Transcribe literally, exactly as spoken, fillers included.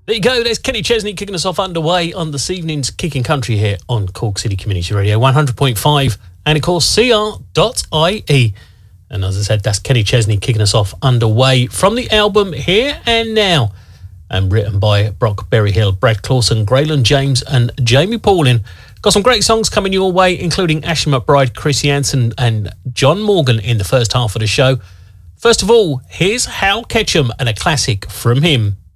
There you go, there's Kenny Chesney kicking us off underway on this evening's Kicking Country here on Cork City Community Radio, one hundred point five and of course C R dot I E. And as I said, that's Kenny Chesney kicking us off underway from the album Here and Now, and written by Brock Berryhill, Brad Clausen, Graylan James and Jamie Paulin. Got some great songs coming your way, including Ashley McBride, Chris Jansen and John Morgan in the first half of the show. First of all, here's Hal Ketchum and a classic from him.